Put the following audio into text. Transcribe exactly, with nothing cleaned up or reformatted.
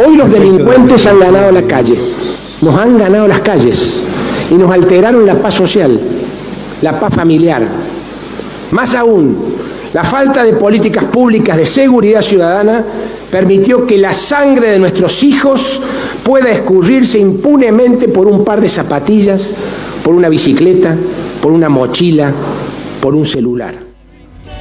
Hoy los delincuentes han ganado la calle, nos han ganado las calles y nos alteraron la paz social, la paz familiar. Más aún, la falta de políticas públicas de seguridad ciudadana permitió que la sangre de nuestros hijos pueda escurrirse impunemente por un par de zapatillas, por una bicicleta, por una mochila, por un celular.